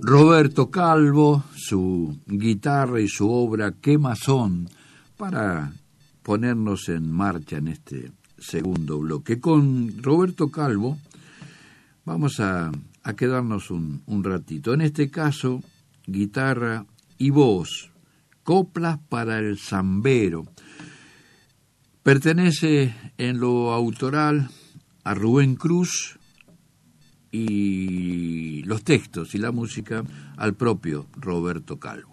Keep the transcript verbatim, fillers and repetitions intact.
Roberto Calvo, su guitarra y su obra ¿Qué más son?, para ponernos en marcha en este segundo bloque. Con Roberto Calvo vamos a, a quedarnos un, un ratito. En este caso, guitarra y voz, Coplas para el Zambero. Pertenece en lo autoral a Rubén Cruz y los textos y la música al propio Roberto Calvo.